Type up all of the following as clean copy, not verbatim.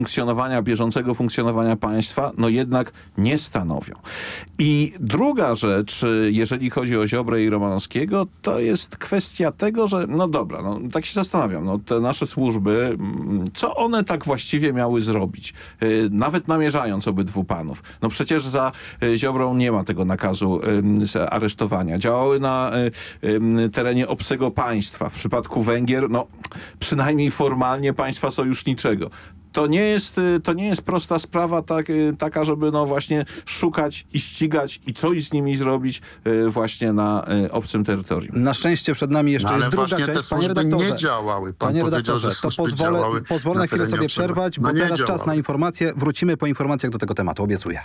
bieżącego funkcjonowania państwa, no jednak nie stanowią. I druga rzecz, jeżeli chodzi o Ziobrę i Romanowskiego, to jest kwestia tego, że no dobra, no tak się zastanawiam, no te nasze służby, co one tak właściwie miały zrobić? Nawet namierzając obydwu panów. No przecież za Ziobrą nie ma tego nakazu aresztowania. Działały na terenie obcego państwa. W przypadku Węgier, no przynajmniej formalnie państwa sojuszniczego. To nie jest prosta sprawa taka, żeby no właśnie szukać i ścigać i coś z nimi zrobić właśnie na obcym terytorium. Na szczęście przed nami jeszcze jest druga część. Panie redaktorze, nie działały. Panie redaktorze, to pozwolę na chwilę sobie przerwać, bo teraz działały. Czas na informacje. Wrócimy po informacjach do tego tematu, obiecuję.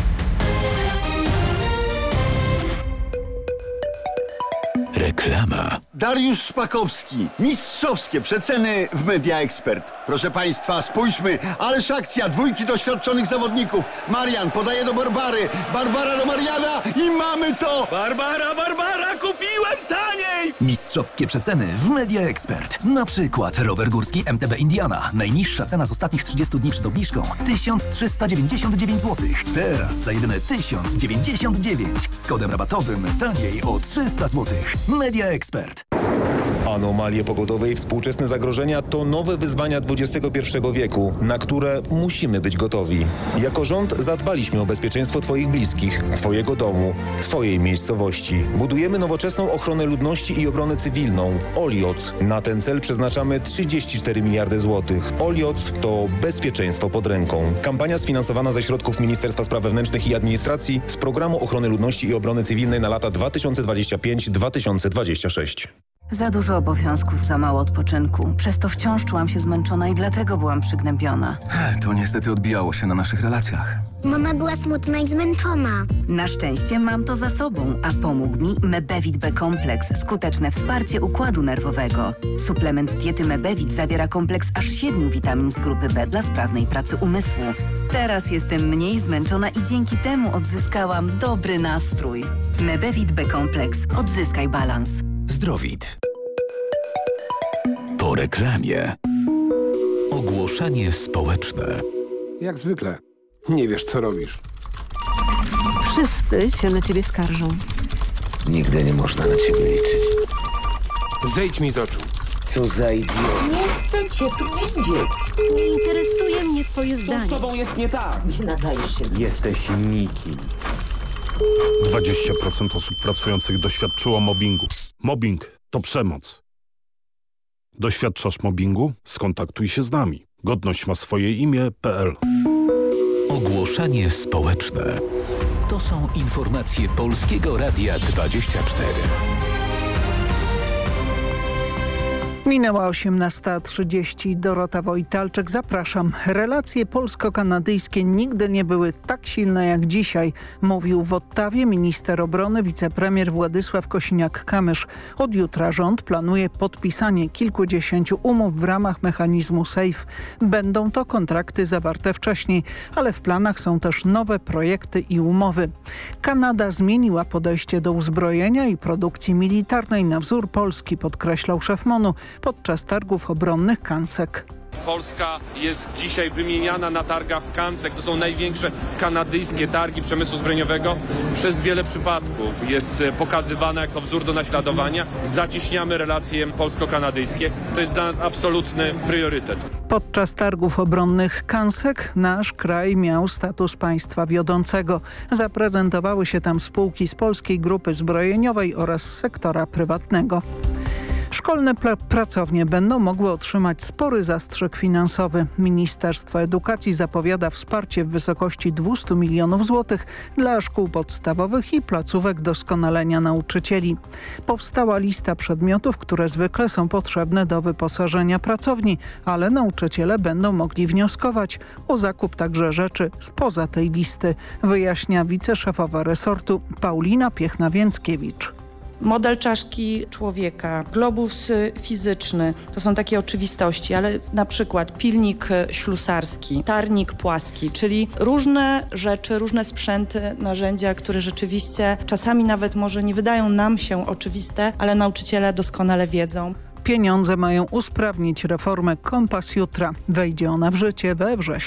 Reklama. Dariusz Szpakowski. Mistrzowskie przeceny w Media Expert. Proszę Państwa, spójrzmy. Ależ akcja, dwójki doświadczonych zawodników. Marian podaje do Barbary. Barbara do Mariana i mamy to! Barbara, kupiłem taniej! Mistrzowskie przeceny w Media Expert. Na przykład rower górski MTB Indiana. Najniższa cena z ostatnich 30 dni przed obniżką 1399 zł. Teraz za jedyne 1099. Z kodem rabatowym taniej o 300 zł. Media Expert. Anomalie pogodowe i współczesne zagrożenia to nowe wyzwania XXI wieku, na które musimy być gotowi. Jako rząd zadbaliśmy o bezpieczeństwo Twoich bliskich, Twojego domu, Twojej miejscowości. Budujemy nowoczesną ochronę ludności i obronę cywilną. OLIOC. Na ten cel przeznaczamy 34 miliardy złotych. OLIOC to bezpieczeństwo pod ręką. Kampania sfinansowana ze środków Ministerstwa Spraw Wewnętrznych i Administracji z Programu Ochrony Ludności i Obrony Cywilnej na lata 2025-2026. Za dużo obowiązków, za mało odpoczynku. Przez to wciąż czułam się zmęczona i dlatego byłam przygnębiona. To niestety odbijało się na naszych relacjach. Mama była smutna i zmęczona. Na szczęście mam to za sobą, a pomógł mi Mebevit B-kompleks. Skuteczne wsparcie układu nerwowego. Suplement diety Mebevit zawiera kompleks aż 7 witamin z grupy B dla sprawnej pracy umysłu. Teraz jestem mniej zmęczona i dzięki temu odzyskałam dobry nastrój. Mebevit B-kompleks. Odzyskaj balans. Zdrowit. Po reklamie. Ogłoszenie społeczne. Jak zwykle. Nie wiesz, co robisz. Wszyscy się na ciebie skarżą. Nigdy nie można na ciebie liczyć. Zejdź mi z oczu. Co za idiot. Nie chcę cię tu widzieć. Nie interesuje mnie twoje zdanie. Co z tobą jest nie tak? Nie nadajesz się. Jesteś nikim. 20% osób pracujących doświadczyło mobbingu. Mobbing to przemoc. Doświadczasz mobbingu? Skontaktuj się z nami. Godność ma swoje imię.pl. Ogłoszenie społeczne. To są informacje Polskiego Radia 24. Minęła 18:30. Dorota Wojtalczyk, zapraszam. Relacje polsko-kanadyjskie nigdy nie były tak silne jak dzisiaj, mówił w Ottawie minister obrony wicepremier Władysław Kosiniak-Kamysz. Od jutra rząd planuje podpisanie kilkudziesięciu umów w ramach mechanizmu SAFE. Będą to kontrakty zawarte wcześniej, ale w planach są też nowe projekty i umowy. Kanada zmieniła podejście do uzbrojenia i produkcji militarnej na wzór Polski, podkreślał szef MON-u podczas targów obronnych CANSEC. Polska jest dzisiaj wymieniana na targach CANSEC. To są największe kanadyjskie targi przemysłu zbrojeniowego. Przez wiele przypadków jest pokazywana jako wzór do naśladowania. Zacieśniamy relacje polsko-kanadyjskie. To jest dla nas absolutny priorytet. Podczas targów obronnych CANSEC nasz kraj miał status państwa wiodącego. Zaprezentowały się tam spółki z Polskiej Grupy Zbrojeniowej oraz sektora prywatnego. Szkolne pracownie będą mogły otrzymać spory zastrzyk finansowy. Ministerstwo Edukacji zapowiada wsparcie w wysokości 200 milionów złotych dla szkół podstawowych i placówek doskonalenia nauczycieli. Powstała lista przedmiotów, które zwykle są potrzebne do wyposażenia pracowni, ale nauczyciele będą mogli wnioskować o zakup także rzeczy spoza tej listy, wyjaśnia wiceszefowa resortu Paulina Piechna-Więckiewicz. Model czaszki człowieka, globus fizyczny, to są takie oczywistości, ale na przykład pilnik ślusarski, tarnik płaski, czyli różne rzeczy, różne sprzęty, narzędzia, które rzeczywiście czasami nawet może nie wydają nam się oczywiste, ale nauczyciele doskonale wiedzą. Pieniądze mają usprawnić reformę Kompas Jutra. Wejdzie ona w życie we wrześniu.